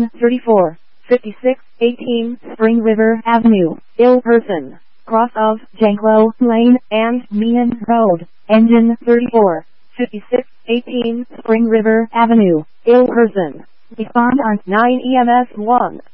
34, 56, 18 Spring River Avenue, ill person, cross of Janklow Lane and Meehan Road, engine 34, 56, 18 Spring River Avenue, ill person. Respond on 9 EMS 1.